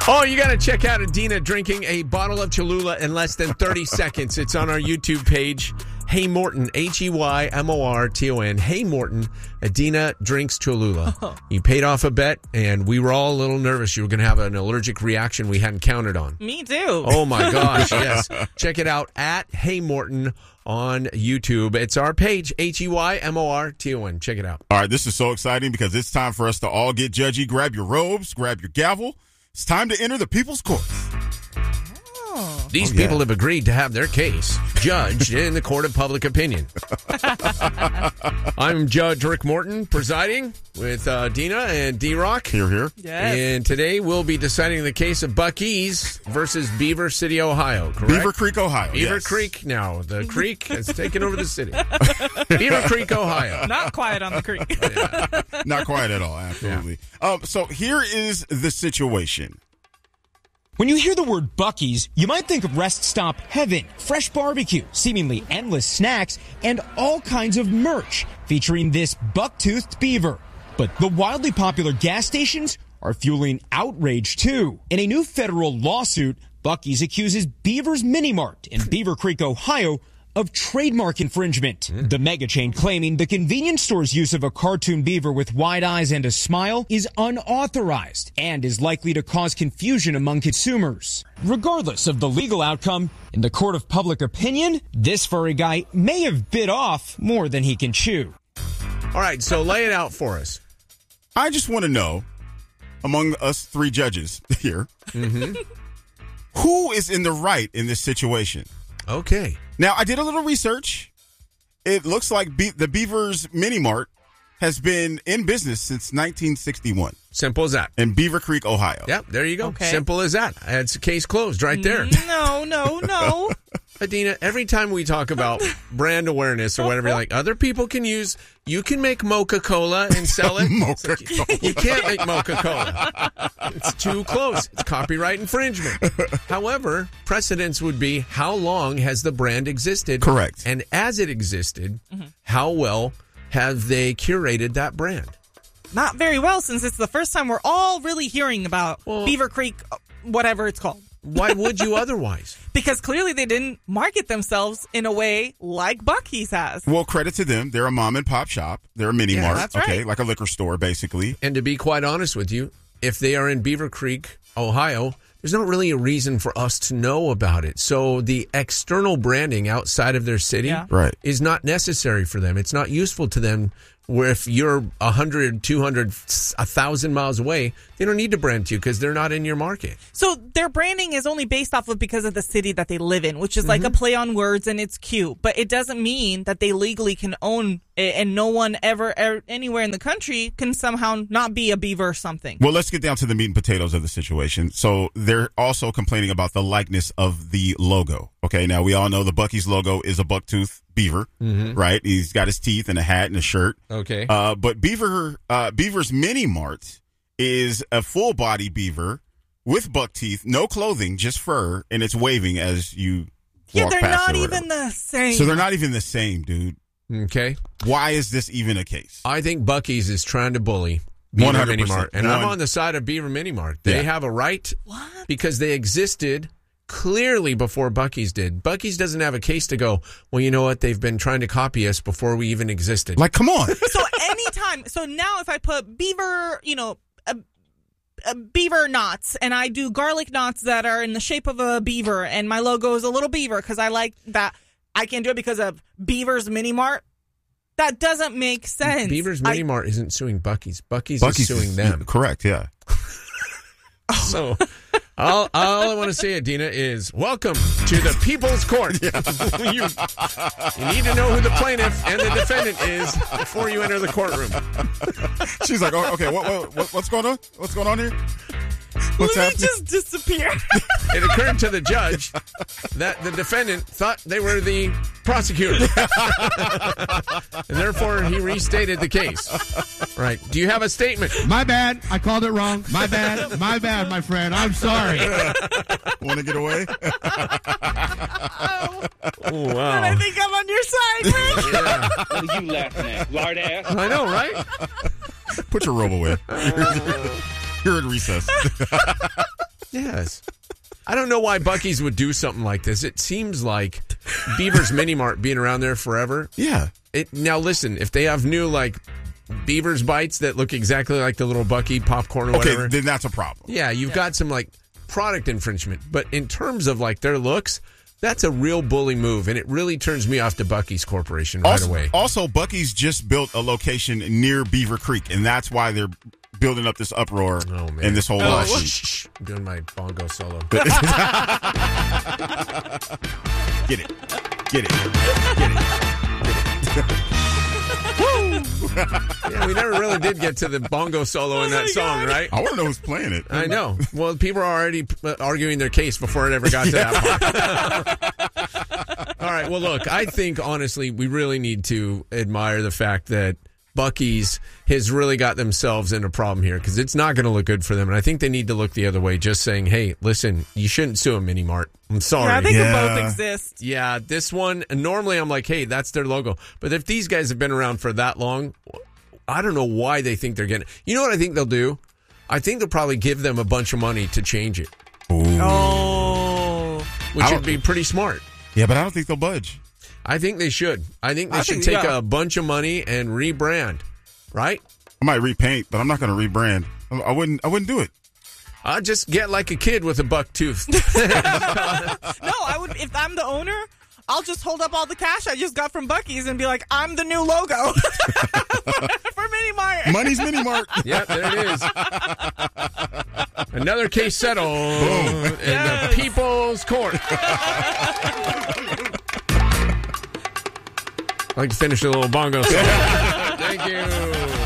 Oh, you got to check out Adina drinking a bottle of Cholula in less than 30 seconds. It's on our YouTube page. Hey Morton, Heymorton. Hey Morton, Adina drinks Cholula. You paid off a bet, and we were all a little nervous you were going to have an allergic reaction we hadn't counted on. Me too. Oh my gosh, yes. Check it out at Hey Morton on YouTube. It's our page, Heymorton. Check it out. All right, this is so exciting because it's time for us to all get judgy. Grab your robes, grab your gavel. It's time to enter the people's courts. These people have agreed to have their case judged in the court of public opinion. I'm Judge Rick Morton presiding with Dina and D-Rock. Here. Yes. And today we'll be deciding the case of Buc-ee's versus Beaver City, Ohio, correct? Beaver Creek, Ohio. Beaver Creek now. The creek has taken over the city. Beaver Creek, Ohio. Not quiet on the creek. Not quiet at all, absolutely. So here is the situation. When you hear the word Buc-ee's, you might think of rest stop heaven, fresh barbecue, seemingly endless snacks, and all kinds of merch featuring this buck-toothed beaver. But the wildly popular gas stations are fueling outrage too. In a new federal lawsuit, Buc-ee's accuses Beaver's Mini Mart in Beaver Creek, Ohio, of trademark infringement. The mega chain claiming the convenience store's use of a cartoon beaver with wide eyes and a smile is unauthorized and is likely to cause confusion among consumers. Regardless of the legal outcome, in the court of public opinion, this furry guy may have bit off more than he can chew. All right, so lay it out for us. I just want to know, among us three judges here, who is in the right in this situation? Okay. Now, I did a little research. It looks like the Beaver's Mini Mart has been in business since 1961. Simple as that. In Beaver Creek, Ohio. Yep, there you go. Okay. Simple as that. It's a case closed right there. No. Adina, every time we talk about brand awareness or whatever, like other people can use, you can make Mocha-Cola and sell it. Mocha-Cola. You can't make Mocha-Cola. It's too close. It's copyright infringement. However, precedence would be how long has the brand existed? Correct. And as it existed, how well have they curated that brand? Not very well, since it's the first time we're all really hearing about Beaver Creek, whatever it's called. Why would you otherwise? Because clearly they didn't market themselves in a way like Buc-ee's has. Well, credit to them. They're a mom and pop shop. They're a mini mart. That's okay, right. like a liquor store, basically. And to be quite honest with you, if they are in Beaver Creek, Ohio, there's not really a reason for us to know about it. So the external branding outside of their city Right. is not necessary for them. It's not useful to them. Where if you're 100, 200, 1,000 miles away, they don't need to brand you because they're not in your market. So their branding is only based off of because of the city that they live in, which is like a play on words, and it's cute. But it doesn't mean that they legally can own it, and no one ever anywhere in the country can somehow not be a beaver or something. Well, let's get down to the meat and potatoes of the situation. So they're also complaining about the likeness of the logo. Okay, now we all know the Buc-ee's logo is a bucktooth beaver, right? He's got his teeth and a hat and a shirt. Okay. But Beaver's Mini Mart is a full body beaver with buck teeth, no clothing, just fur, and it's waving as you walk they're past not it or even whatever. the same. So they're not even the same, dude. Okay. Why is this even a case? I think Buc-ee's is trying to bully Beaver 100%. Mini Mart. And I'm One- on the side of Beaver Mini Mart. They have a right because they existed clearly before Buc-ee's did. Buc-ee's doesn't have a case to go, well, you know what? They've been trying to copy us before we even existed. Like, come on. So now if I put beaver, beaver knots, and I do garlic knots that are in the shape of a beaver, and my logo is a little beaver because I like that, I can do it because of Beaver's Mini Mart. That doesn't make sense. Beaver's Mini Mart isn't suing Buc-ee's. Buc-ee's is suing them. Correct, yeah. So all I want to say, Adina, is welcome to the People's Court. You need to know who the plaintiff and the defendant is before you enter the courtroom. She's like, oh, okay, what's going on? What's going on here? What's Let me happening? just disappear. It occurred to the judge that the defendant thought they were the prosecutor. And therefore, he restated the case. Right. Do you have a statement? My bad. I called it wrong. My bad, my friend. I'm sorry. Want to get away? Oh, wow. And I think I'm on your side, Rich. Yeah. What are you laughing at, lard ass? I know, right? Put your robe away. You're at recess. Yes. I don't know why Buc-ee's would do something like this. It seems like Beaver's Mini Mart being around there forever. Yeah. Now, listen, if they have new, like, Beaver's Bites that look exactly like the little Buc-ee popcorn or whatever. Okay, then that's a problem. Yeah, you've got some, like, product infringement. But in terms of, like, their looks, that's a real bully move, and it really turns me off to Buc-ee's Corporation right away. Also, Buc-ee's just built a location near Beaver Creek, and that's why they're building up this uproar and this whole lawsuit. Shh. I'm doing my bongo solo. Get it. Yeah, we never really did get to the bongo solo in that song, right? I want to know who's playing it. I know. Well, people are already arguing their case before it ever got to that part. All right. Well, look, I think, honestly, we really need to admire the fact that Buc-ee's has really got themselves in a problem here because it's not going to look good for them. And I think they need to look the other way, just saying, hey, listen, you shouldn't sue a Mini Mart. I'm sorry. Yeah, they can both exist. Yeah, this one, normally I'm like, hey, that's their logo. But if these guys have been around for that long, I don't know why they think they're getting it. You know what I think they'll do? I think they'll probably give them a bunch of money to change it. Ooh. Oh. Which would be pretty smart. Yeah, but I don't think they'll budge. I think they should. I think they should take a bunch of money and rebrand, right? I might repaint, but I'm not going to rebrand. I wouldn't do it. I'll just get like a kid with a buck tooth. No, I would. If I'm the owner, I'll just hold up all the cash I just got from Buc-ee's and be like, I'm the new logo for Mini Mart. Money's Mini Mart. Yep, there it is. Another case settled in the People's Court. I'd like to finish a little bongo song.